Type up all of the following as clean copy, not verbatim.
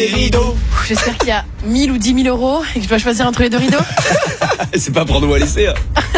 des rideaux. J'espère qu'il y a 1000 ou 10 000 euros et que je dois choisir entre les deux rideaux. C'est pas prendre ou à laisser. Hein.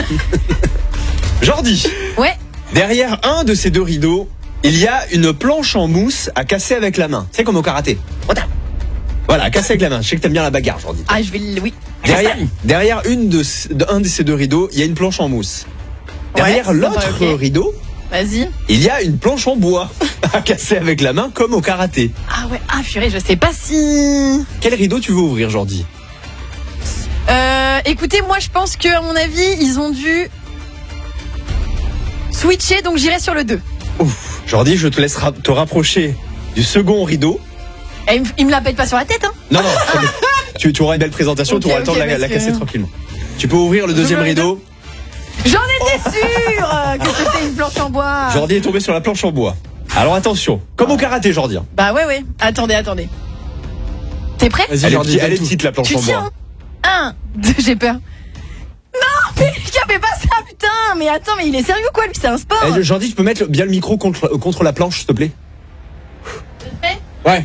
Jordi. Ouais. Derrière un de ces deux rideaux, il y a une planche en mousse à casser avec la main. C'est comme au karaté. Voilà, à casser avec la main. Je sais que t'aimes bien la bagarre, Jordi. Ah, je vais oui. Derrière un de ces deux rideaux, il y a une planche en mousse. Derrière l'autre rideau, vas-y. il y a une planche en bois à casser avec la main comme au karaté. Ah ouais, purée, je sais pas si... Quel rideau tu veux ouvrir, Jordi? Écoutez, moi je pense que à mon avis, ils ont dû switcher, donc j'irai sur le 2. Ouf, Jordi, je te laisse te rapprocher du second rideau. Et il me la pète pas sur la tête, hein. Non, tu auras une belle présentation, tu auras le temps de la casser tranquillement. Tu peux ouvrir le deuxième rideau. J'en étais sûre que c'était une planche en bois. Jordi est tombé sur la planche en bois. Alors attention, comme au karaté, Jordi. Bah ouais. Attendez. T'es prêt? Vas-y, Jordi, elle est petite la planche en bois. 1, 2, j'ai peur. Non, mais je fais pas ça, putain. Mais attends, mais il est sérieux quoi, lui, c'est un sport. Jordi, tu peux mettre bien le micro contre la planche, s'il te plaît? Prêt? Ouais.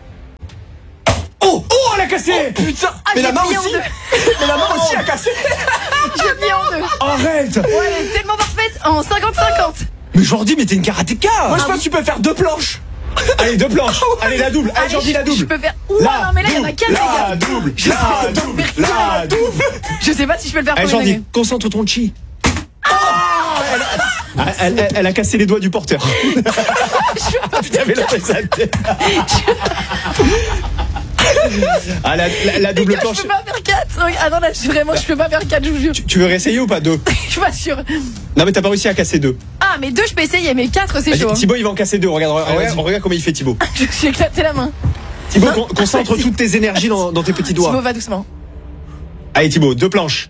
Oh, elle a cassé. Oh, putain. Mais la main aussi. Mais la main aussi a cassé. J'ai plié en deux. Arrête. Ouais, elle est tellement parfaite en 50-50. Mais Jordi, mais t'es une karatéka. Moi, je pense que tu peux faire 2 planches. Allez, 2 planches. Allez, la double. Allez, Jordi, la double. Je peux faire... Ouah, non, mais là, il y en a 4, les gars. La double. Je sais pas si je peux le faire pour Allez, Jordi, concentre ton chi. Elle a cassé les doigts du porteur. Putain, mais là, ça tête. Ah, la double planche. Je peux pas faire 4. Ah non, là, je peux pas faire 4, je vous jure. Tu veux réessayer ou pas 2? Je suis pas sûre. Non, mais t'as pas réussi à casser 2. Ah, mais 2, je peux essayer, mais 4, c'est chaud. Thibaut, il va en casser 2. Regarde comment il fait, Thibaut. Je suis éclaté la main. Thibaut, concentre toutes tes énergies dans tes petits doigts. Thibaut, va doucement. Allez, Thibaut, 2 planches.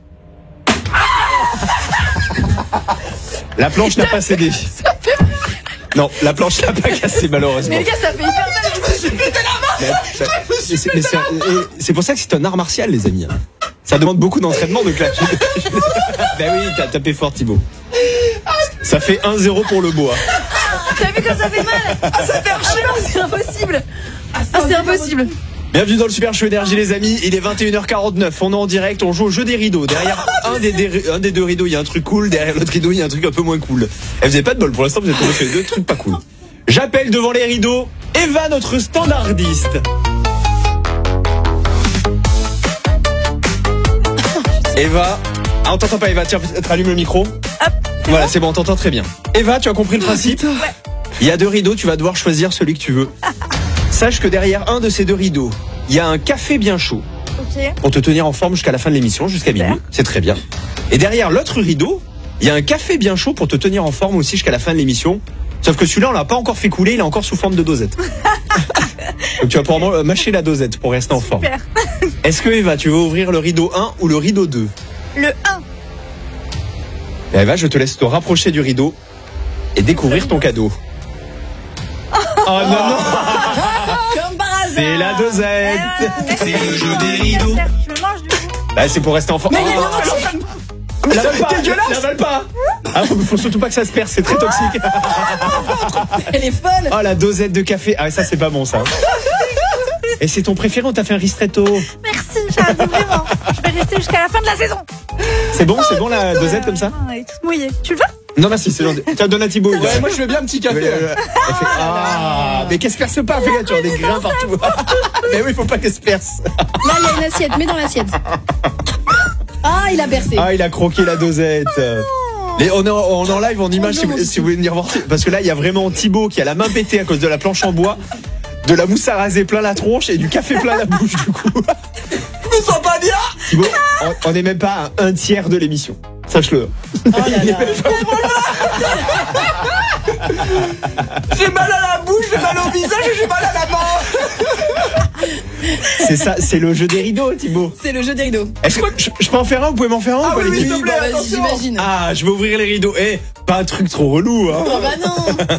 La planche n'a pas cédé. Ça fait... Non, la planche n'a pas cassé, malheureusement. Mais les gars, ça fait hyper mal. Je me suis pété la main. C'est pour ça que c'est un art martial, les amis. Ça demande beaucoup d'entraînement de clash. Ben oui, t'as tapé fort, Thibaut. Ça fait 1-0 pour le bois. T'as vu comme ça fait mal? Ah, ça fait archi mal. C'est impossible. C'est impossible. Bienvenue dans le Super Show Énergie, les amis. Il est 21h49. On est en direct. On joue au jeu des rideaux. Derrière un des deux rideaux, il y a un truc cool. Derrière l'autre rideau, il y a un truc un peu moins cool. Elle faisait pas de bol. Pour l'instant, vous êtes tombés sur les deux trucs pas cool. J'appelle devant les rideaux Eva, notre standardiste. Eva. Ah, on t'entend pas, Eva. Tiens, rallume le micro. Hop. Voilà, c'est bon, on t'entend très bien. Eva, tu as compris le principe? Ouais. Il y a 2 rideaux. Tu vas devoir choisir celui que tu veux. Sache que derrière un de ces 2 rideaux, il y a un café bien chaud. Ok. Pour te tenir en forme jusqu'à la fin de l'émission, jusqu'à minuit. C'est très bien. Et derrière l'autre rideau, il y a un café bien chaud pour te tenir en forme aussi jusqu'à la fin de l'émission. Sauf que celui-là, on l'a pas encore fait couler, il est encore sous forme de dosette. Donc tu vas pouvoir mâcher la dosette pour rester en forme. Super. Est-ce que Eva, tu veux ouvrir le rideau 1 ou le rideau 2? Le 1. Et Eva, je te laisse te rapprocher du rideau et découvrir ton cadeau. Oh non. Comme par hasard. C'est la dosette. C'est le jeu des rideaux. Je le mange du coup. Bah, c'est pour rester en forme. Mais il y a l'avale pas, l'avale pas. Ah, faut surtout pas que ça se perce, c'est très toxique. Elle est folle. Oh, la dosette de café. Ah, ça, c'est pas bon, ça. Et c'est ton préféré, on t'a fait un ristretto. Merci, j'arrive vraiment. Je vais rester jusqu'à la fin de la saison. C'est bon la dosette comme ça? Elle est toute mouillée. Tu le veux? Non, merci, c'est gentil. Tiens, donne à Thibaut. Ouais, moi je veux bien un petit café. Mais qu'elle se perce pas, fais gaffe, tu as des grains partout. Mais oui, faut pas qu'elle se perce. Là, il y a une assiette. Mets dans l'assiette. Ah, il a bercé. Ah, il a croqué la dosette. On est en live, en image, si vous voulez venir voir. Parce que là, il y a vraiment Thibaut qui a la main pétée à cause de la planche en bois, de la mousse à raser plein la tronche et du café plein la bouche, du coup. Je me sens pas bien. Thibaut, on est même pas à 1/3 de l'émission. Sache-le. Oh là là. J'ai mal à la bouche, j'ai mal au visage et j'ai mal à la main. C'est ça, c'est le jeu des rideaux, Thibaut. C'est le jeu des rideaux. Est-ce que je peux en faire un? Vous pouvez m'en faire un ou pas, oui, les s'il filles? te plaît, Vas-y, attention. j'imagine. Ah, je vais ouvrir les rideaux. Pas un truc trop relou, hein. Oh bah non.